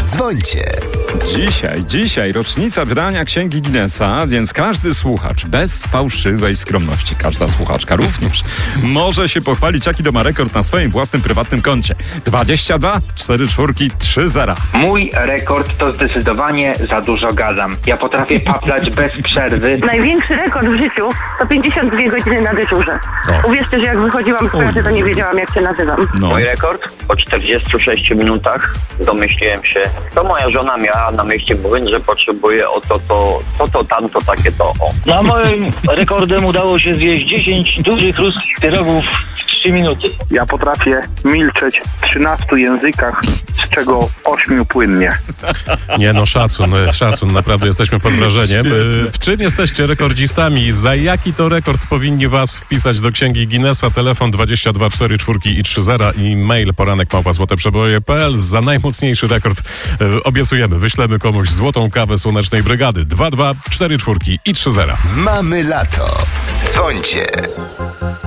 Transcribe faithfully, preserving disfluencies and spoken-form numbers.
Dzwońcie. Dzisiaj, dzisiaj rocznica wydania Księgi Guinnessa, więc każdy słuchacz bez fałszywej skromności, każda słuchaczka również, może się pochwalić, jaki to ma rekord na swoim własnym prywatnym koncie. dwadzieścia dwa, cztery czwórki, trzy zera. Mój rekord to zdecydowanie za dużo gadam. Ja potrafię paplać bez przerwy. Największy rekord w życiu to pięćdziesiąt dwie godziny na dyżurze. O. Uwierzcie, że jak wychodziłam z pracy, to nie wiedziałam, jak się nazywam. No. Mój rekord po czterdziestu sześciu minutach domyśliłem się, to moja żona miała na myśli, mówiąc, że potrzebuje o to, to, to, to, tamto, takie to, o. Na moim rekordem udało się zjeść dziesięć dużych ruskich pierogów w trzy minuty. Ja potrafię milczeć w trzynastu językach, z czego ośmiu płynnie. Nie no, szacun, szacun, naprawdę jesteśmy pod wrażeniem. W czym jesteście rekordzistami? Za jaki to rekord powinni was wpisać do Księgi Guinnessa? Telefon dwadzieścia dwa, cztery czwórki i trzy zera i mail poranek małpa złote przeboje kropka p l. Za najmocniejszy rekord e, obiecujemy, wyślemy komuś złotą kawę Słonecznej Brygady. dwa dwa, cztery czwórki i trzy zera. Mamy lato. Dzwońcie.